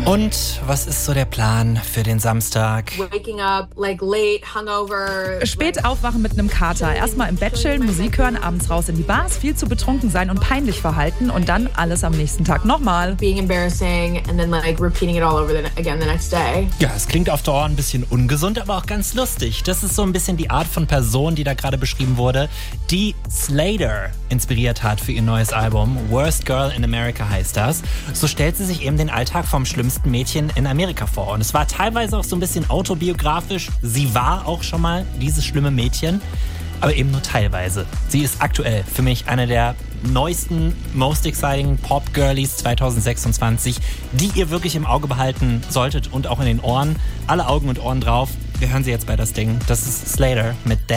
Und was ist so der Plan für den Samstag? Waking up like late, hungover. Spät aufwachen mit einem Kater. Erstmal im Bett chillen, Musik hören, abends raus in die Bars, viel zu betrunken sein und peinlich verhalten und dann alles am nächsten Tag nochmal. Being embarrassing and then like repeating it all over again the next day. Ja, es klingt auf Dauer ein bisschen ungesund, aber auch ganz lustig. Das ist so ein bisschen die Art von Person, die da gerade beschrieben wurde, die Slater inspiriert hat für ihr neues Album. Worst Girl in America heißt das. So stellt sie sich eben den Alltag vom schlimmsten Mädchen in Amerika vor. Und es war teilweise auch so ein bisschen autobiografisch. Sie war auch schon mal dieses schlimme Mädchen, aber eben nur teilweise. Sie ist aktuell für mich eine der neuesten, most exciting Pop-Girlies 2026, die ihr wirklich im Auge behalten solltet und auch in den Ohren. Alle Augen und Ohren drauf. Wir hören sie jetzt bei das Ding. Das ist Slater mit Dan.